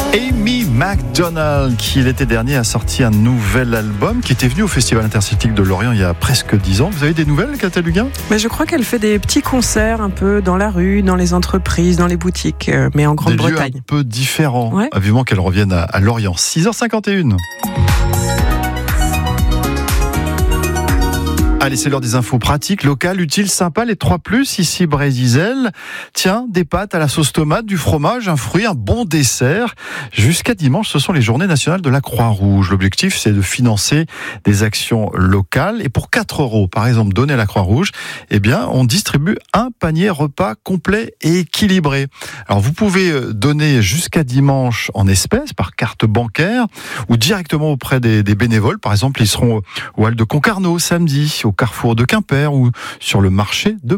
Amy Macdonald, qui l'été dernier a sorti un nouvel album, qui était venu au Festival Interceltique de Lorient il y a presque 10 ans. Vous avez des nouvelles, Catel Huguin ? Mais je crois qu'elle fait des petits concerts un peu dans la rue, dans les entreprises, dans les boutiques, mais en Grande-Bretagne. Des lieux un peu différents. Ouais. Vivement qu'elle revienne à Lorient. 6h51. Allez, c'est l'heure des infos pratiques, locales, utiles, sympas, les 3+, ici Brésil. Tiens, des pâtes à la sauce tomate, du fromage, un fruit, un bon dessert. Jusqu'à dimanche, ce sont les journées nationales de la Croix-Rouge. L'objectif, c'est de financer des actions locales. Et pour 4 €, par exemple, donnés à la Croix-Rouge, eh bien, on distribue un panier repas complet et équilibré. Alors, vous pouvez donner jusqu'à dimanche en espèces, par carte bancaire, ou directement auprès des bénévoles. Par exemple, ils seront au Hall de Concarneau samedi, au Carrefour de Quimper ou sur le marché de